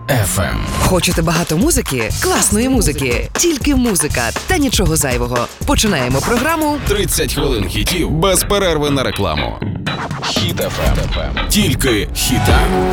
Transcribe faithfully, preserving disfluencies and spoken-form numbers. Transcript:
еф ем. Хочете багато музики? Класної музики. Тільки музика та нічого зайвого. Починаємо програму тридцять хвилин хітів без перерви на рекламу. Хіт еф ем. Тільки хіта.